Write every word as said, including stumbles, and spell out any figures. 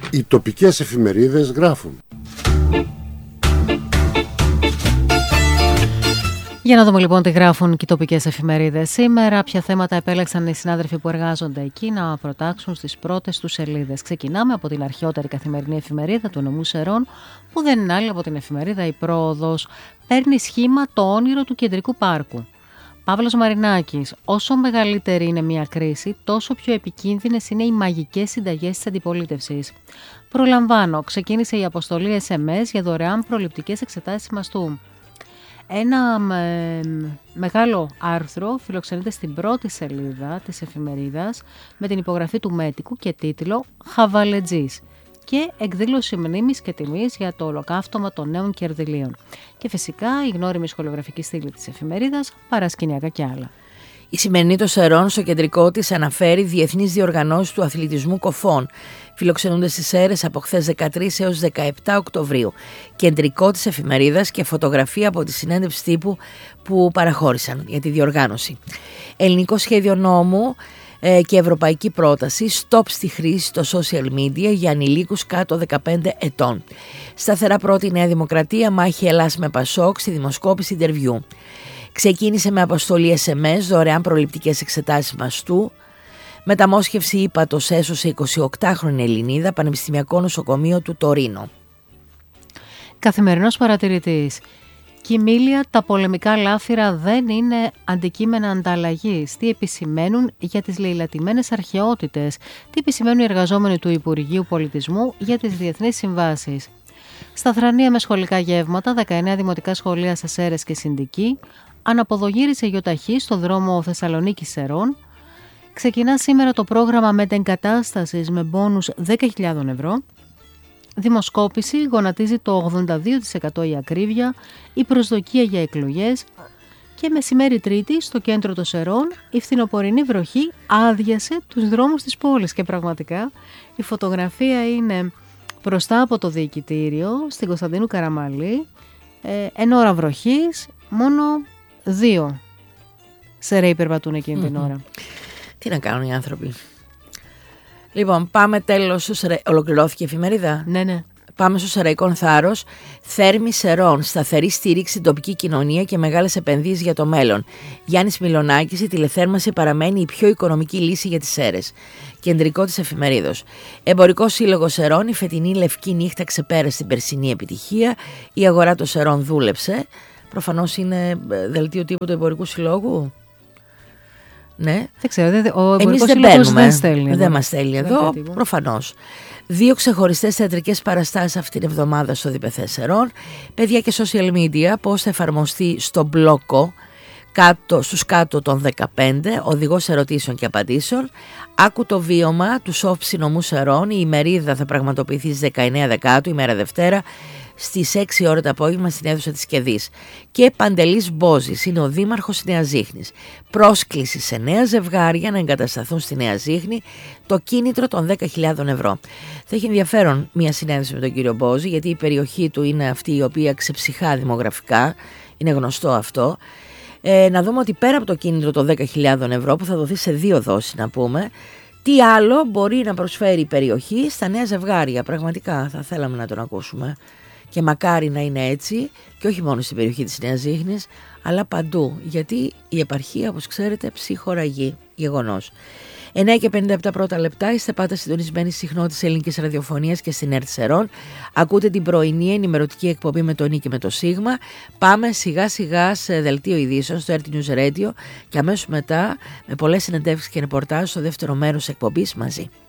Οι τοπικές εφημερίδες γράφουν. Για να δούμε λοιπόν τι γράφουν και οι τοπικές εφημερίδες σήμερα, ποια θέματα επέλεξαν οι συνάδελφοι που εργάζονται εκεί να προτάξουν στις πρώτες τους σελίδες. Ξεκινάμε από την αρχαιότερη καθημερινή εφημερίδα του νομού Σερών, που δεν είναι άλλη από την εφημερίδα Η Πρόοδος. Παίρνει σχήμα το όνειρο του κεντρικού πάρκου. Παύλος Μαρινάκης, όσο μεγαλύτερη είναι μια κρίση, τόσο πιο επικίνδυνες είναι οι μαγικές συνταγές της αντιπολίτευσης. Προλαμβάνω, ξεκίνησε η αποστολή ες εμ ες για δωρεάν προληπτικές εξετάσεις μαστού. Ένα με, μεγάλο άρθρο φιλοξενείται στην πρώτη σελίδα της εφημερίδας με την υπογραφή του μέτικου και τίτλο «Χαβαλετζής» και εκδήλωση μνήμης και τιμής για το ολοκαύτωμα των νέων κερδυλίων. Και φυσικά η γνώριμη σχολιογραφική στήλη της εφημερίδας, παρασκηνιακά και άλλα. Η σημερινή το Σερών στο κεντρικό της αναφέρει διεθνείς διοργανώσεις του αθλητισμού κοφών. Φιλοξενούνται στις Σέρρες από χθες δεκατρείς έως δεκαεπτά Οκτωβρίου. Κεντρικό της εφημερίδας και φωτογραφία από τη συνέντευξη τύπου που παραχώρησαν για τη διοργάνωση. Ελληνικό σχέδιο νόμου ε, και ευρωπαϊκή πρόταση stop στη χρήση στο social media για ανηλίκους κάτω δεκαπέντε ετών. Σταθερά πρώτη Νέα Δημοκρατία, μάχη Ελλάς με Πασόκ στη δημοσκόπηση interview. Ξεκίνησε με αποστολή ες εμ ες, δωρεάν προληπτικές εξετάσεις μαστού. Μεταμόσχευση ύπατος έσωσε εικοσιοκτάχρονη Ελληνίδα, Πανεπιστημιακό Νοσοκομείο του Τωρίνο. Καθημερινός παρατηρητής. Κιμήλια, τα πολεμικά λάφυρα δεν είναι αντικείμενα ανταλλαγής. Τι επισημαίνουν για τις λαιλατημένες αρχαιότητες. Τι επισημαίνουν οι εργαζόμενοι του Υπουργείου Πολιτισμού για τις διεθνείς συμβάσεις. Σταθρανία με σχολικά γεύματα, δεκαεννέα δημοτικά σχολεία σε Σέρρες και Συνδική. Αναποδογύρισε γιοταχή στο δρόμο Θεσσαλονίκης Σερών. Ξεκινά σήμερα το πρόγραμμα μετεγκατάστασης με μπόνους δέκα χιλιάδες ευρώ. Δημοσκόπηση, γονατίζει το ογδόντα δύο τοις εκατό η ακρίβεια, η προσδοκία για εκλογές. Και μεσημέρι Τρίτη, στο κέντρο των Σερών, η φθινοπορεινή βροχή άδειασε τους δρόμους της πόλης. Και πραγματικά η φωτογραφία είναι μπροστά από το διοικητήριο, στην Κωνσταντίνου Καραμαλή, ε, εν ώρα βροχής, μόνο δύο Σεραίοι περπατούν εκείνη την ώρα. Τι να κάνουν οι άνθρωποι. Λοιπόν, πάμε τέλος. Σερε... Ολοκληρώθηκε η εφημερίδα. Ναι, ναι. Πάμε στο Σεραϊκόν Θάρρος. Θέρμη Σερών. Σταθερή στήριξη στην τοπική κοινωνία και μεγάλες επενδύσεις για το μέλλον. Γιάννης Μιλονάκης. Η τηλεθέρμανση παραμένει η πιο οικονομική λύση για τις Σέρρες. Κεντρικό της εφημερίδος. Εμπορικό Σύλλογο Σερών. Η φετινή λευκή νύχτα ξεπέρασε την περσινή επιτυχία. Η αγορά των Σερών δούλεψε. Προφανώς είναι δελτίο τύπου του Εμπορικού Συλλόγου. Ναι. Δεν ξέρω, ο Εμείς δεν παίρνουμε, δεν, στέλνει, δεν μας στέλνει εδώ, προφανώς. Δύο ξεχωριστές θεατρικές παραστάσεις αυτήν την εβδομάδα στο ΔΠΘ Σερών. Παιδιά και social media, πώς θα εφαρμοστεί στο μπλόκο κάτω, στους κάτω των δεκαπέντε, οδηγός ερωτήσεων και απαντήσεων. Άκου το βίωμα του Σοφ νομού Σερών. Η ημερίδα θα πραγματοποιηθεί στις δεκαεννέα Δεκάτου, ημέρα Δευτέρα, στις έξι ώρα το απόγευμα στην αίθουσα της Κεδής. Και Παντελής Μπόζης είναι ο δήμαρχος Νέας Ζήχνης. Πρόσκληση σε νέα ζευγάρια να εγκατασταθούν στη Νέα Ζήχνη, το κίνητρο των δέκα χιλιάδες ευρώ. Θα έχει ενδιαφέρον μια συνέντευξη με τον κύριο Μπόζη, γιατί η περιοχή του είναι αυτή η οποία ξεψυχά δημογραφικά, είναι γνωστό αυτό. Ε, να δούμε ότι πέρα από το κίνητρο των δέκα χιλιάδες ευρώ που θα δοθεί σε δύο δόσεις, να πούμε, τι άλλο μπορεί να προσφέρει η περιοχή στα νέα ζευγάρια. Πραγματικά θα θέλαμε να τον ακούσουμε. Και μακάρι να είναι έτσι, και όχι μόνο στην περιοχή της Νέας Ζήχνης, αλλά παντού. Γιατί η επαρχία, όπως ξέρετε, ψυχοραγεί. Γεγονός. εννέα και πενήντα επτά πρώτα λεπτά, είστε πάντα συντονισμένοι στη συχνότητα ελληνικής ραδιοφωνίας και στην ΕΡΤ Σερών. Ακούτε την πρωινή ενημερωτική εκπομπή με τον Νίκη και με το Σίγμα. Πάμε σιγά σιγά σε δελτίο ειδήσεων στο ΕΡΤ News Radio και αμέσως μετά με πολλές συνεντεύξεις και ρεπορτάζ στο δεύτερο μέρος εκπομπής μαζί.